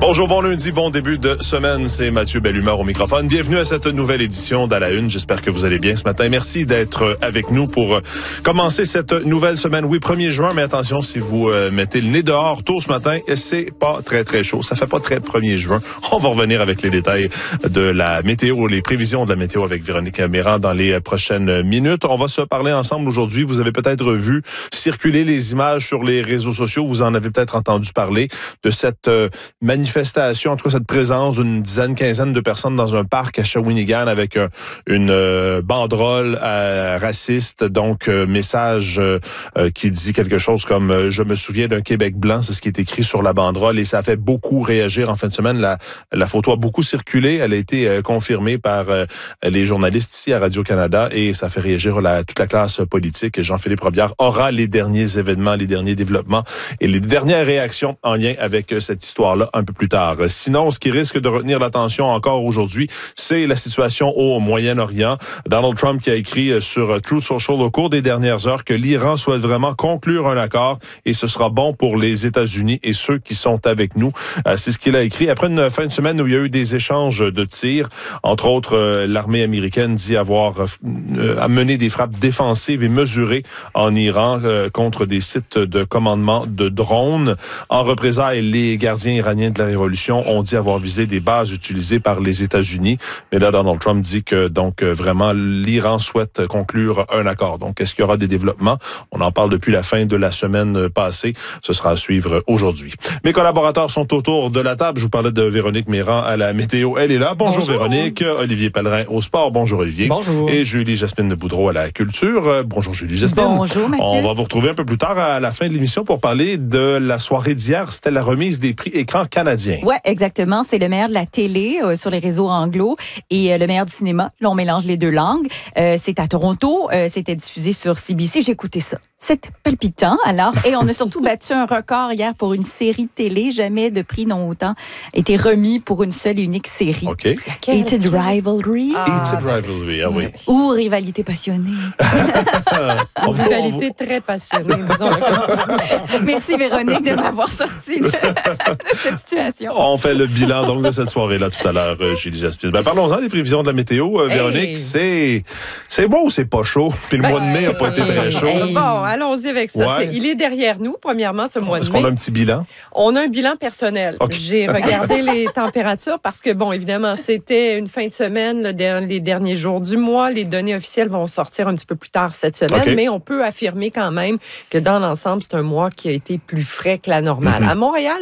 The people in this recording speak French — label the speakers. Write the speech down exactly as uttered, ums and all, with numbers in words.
Speaker 1: Bonjour, bon lundi, bon début de semaine. C'est Mathieu Bellumeur au microphone. Bienvenue à cette nouvelle édition d'À la Une. J'espère que vous allez bien ce matin. Merci d'être avec nous pour commencer cette nouvelle semaine. Oui, premier juin, mais attention, si vous mettez le nez dehors tôt ce matin, c'est pas très, très chaud. Ça fait pas très premier juin. On va revenir avec les détails de la météo, les prévisions de la météo avec Véronique Méran dans les prochaines minutes. On va se parler ensemble aujourd'hui. Vous avez peut-être vu circuler les images sur les réseaux sociaux. Vous en avez peut-être entendu parler de cette manifestation manifestation, en tout cas cette présence d'une dizaine, quinzaine de personnes dans un parc à Shawinigan avec euh, une euh, banderole euh, raciste, donc euh, message euh, qui dit quelque chose comme euh, « Je me souviens d'un Québec blanc », c'est ce qui est écrit sur la banderole et ça a fait beaucoup réagir en fin de semaine. La, la photo a beaucoup circulé, elle a été euh, confirmée par euh, les journalistes ici à Radio-Canada et ça fait réagir la, toute la classe politique. Jean-Philippe Robillard aura les derniers événements, les derniers développements et les dernières réactions en lien avec cette histoire-là un peu plus tard. Sinon, ce qui risque de retenir l'attention encore aujourd'hui, c'est la situation au Moyen-Orient. Donald Trump qui a écrit sur Truth Social au cours des dernières heures que l'Iran souhaite vraiment conclure un accord et ce sera bon pour les États-Unis et ceux qui sont avec nous. C'est ce qu'il a écrit après une fin de semaine où il y a eu des échanges de tirs. Entre autres, l'armée américaine dit avoir mené des frappes défensives et mesurées en Iran contre des sites de commandement de drones. En représailles, les gardiens iraniens de la Révolution ont dit avoir visé des bases utilisées par les États-Unis. Mais là, Donald Trump dit que donc vraiment l'Iran souhaite conclure un accord. Donc, est-ce qu'il y aura des développements? On en parle depuis la fin de la semaine passée. Ce sera à suivre aujourd'hui. Mes collaborateurs sont autour de la table. Je vous parlais de Véronique Méran à la météo. Elle est là. Bonjour, Bonjour. Véronique. Olivier Pellerin au sport. Bonjour Olivier.
Speaker 2: Bonjour.
Speaker 1: Et Julie Jasmine Boudreau à la culture. Bonjour Julie Jasmine.
Speaker 3: Bonjour Mathieu.
Speaker 1: On va vous retrouver un peu plus tard à la fin de l'émission pour parler de la soirée d'hier. C'était la remise des prix écran canadiens.
Speaker 3: Ouais, exactement. C'est le meilleur de la télé euh, sur les réseaux anglo et euh, le meilleur du cinéma. Là, on mélange les deux langues. Euh, c'est à Toronto. Euh, c'était diffusé sur C B C. J'ai écouté ça. C'était palpitant, alors. Et on a surtout battu un record hier pour une série de télé. Jamais de prix n'ont autant été remis pour une seule et unique série.
Speaker 1: OK.
Speaker 3: Heated Rivalry.
Speaker 1: Ah, Heated Rivalry, ah oui.
Speaker 3: Ou Rivalité passionnée.
Speaker 2: Une rivalité très passionnée, disons-le comme ça.
Speaker 3: Merci Véronique de m'avoir sorti de, de cette situation.
Speaker 1: On fait le bilan donc de cette soirée-là tout à l'heure, Julie Jasmine. Ben, parlons-en des prévisions de la météo, euh, Véronique.
Speaker 2: Hey.
Speaker 1: C'est c'est beau ou c'est pas chaud? Puis le
Speaker 2: Ben,
Speaker 1: mois de mai n'a pas été très chaud.
Speaker 2: Hey. Bon, allons-y avec ça.
Speaker 1: Ouais.
Speaker 2: C'est, il est derrière nous, premièrement, ce mois de mai.
Speaker 1: Est-ce qu'on a un petit bilan?
Speaker 2: On a un bilan personnel.
Speaker 1: Okay.
Speaker 2: J'ai regardé les températures parce que, bon, évidemment, c'était une fin de semaine, le, les derniers jours du mois. Les données officielles vont sortir un petit peu plus tard cette semaine, okay. Mais on peut affirmer quand même que dans l'ensemble, c'est un mois qui a été plus frais que la normale. Mm-hmm. À Montréal,